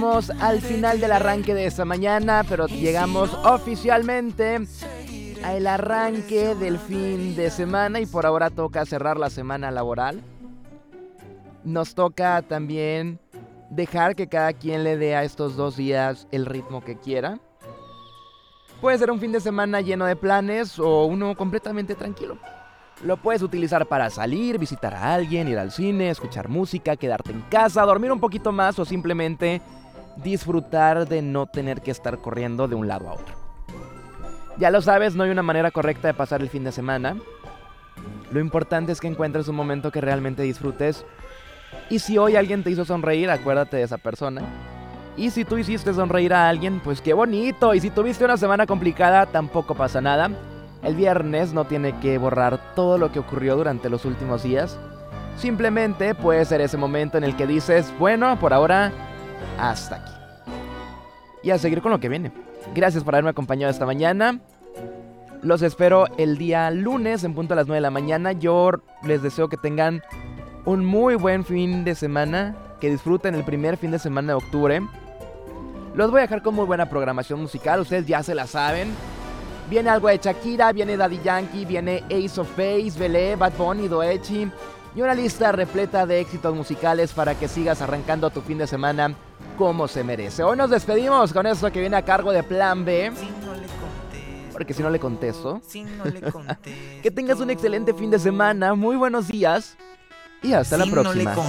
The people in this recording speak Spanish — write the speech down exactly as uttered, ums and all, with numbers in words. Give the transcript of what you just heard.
Llegamos al final del arranque de esta mañana, pero llegamos oficialmente al arranque del fin de semana y por ahora toca cerrar la semana laboral. Nos toca también dejar que cada quien le dé a estos dos días el ritmo que quiera. Puede ser un fin de semana lleno de planes o uno completamente tranquilo. Lo puedes utilizar para salir, visitar a alguien, ir al cine, escuchar música, quedarte en casa, dormir un poquito más o simplemente disfrutar de no tener que estar corriendo de un lado a otro. Ya lo sabes, no hay una manera correcta de pasar el fin de semana. Lo importante es que encuentres un momento que realmente disfrutes. Y si hoy alguien te hizo sonreír, acuérdate de esa persona. Y si tú hiciste sonreír a alguien, pues qué bonito. Y si tuviste una semana complicada, tampoco pasa nada. El viernes no tiene que borrar todo lo que ocurrió durante los últimos días. Simplemente puede ser ese momento en el que dices, bueno, por ahora, hasta aquí. Y a seguir con lo que viene. Gracias por haberme acompañado esta mañana. Los espero el día lunes en punto a las nueve de la mañana. Yo les deseo que tengan un muy buen fin de semana. Que disfruten el primer fin de semana de octubre. Los voy a dejar con muy buena programación musical. Ustedes ya se la saben. Viene algo de Shakira, viene Daddy Yankee, viene Ace of Base, Belé, Bad Bunny, Doechii. Y una lista repleta de éxitos musicales para que sigas arrancando tu fin de semana como se merece. Hoy nos despedimos con esto que viene a cargo de Plan B. Si no le contesto, Porque si no le contesto. si no le contesto, Que tengas un excelente fin de semana, muy buenos días y hasta si la próxima. No le